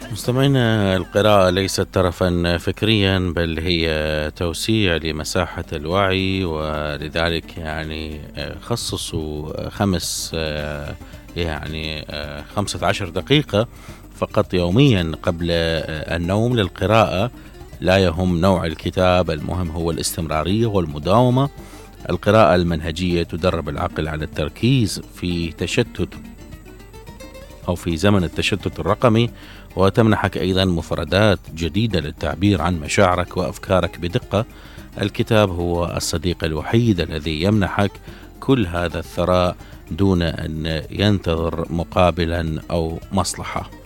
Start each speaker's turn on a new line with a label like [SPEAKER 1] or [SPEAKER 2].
[SPEAKER 1] مستمعينا، القراءة ليست ترفا فكريا، بل هي توسيع لمساحة الوعي، ولذلك خصصوا 15 دقيقة فقط يوميا قبل النوم للقراءة. لا يهم نوع الكتاب، المهم هو الاستمرارية والمداومة. القراءة المنهجية تدرب العقل على التركيز في زمن التشتت الرقمي، وتمنحك أيضا مفردات جديدة للتعبير عن مشاعرك وأفكارك بدقة. الكتاب هو الصديق الوحيد الذي يمنحك كل هذا الثراء دون أن ينتظر مقابلا أو مصلحة.